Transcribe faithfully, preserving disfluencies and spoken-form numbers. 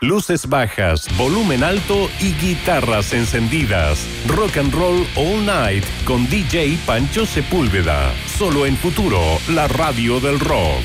luces bajas, volumen alto y guitarras encendidas. Rock and Roll All Night con D J Pancho Sepúlveda. Solo en Futuro, la radio del rock.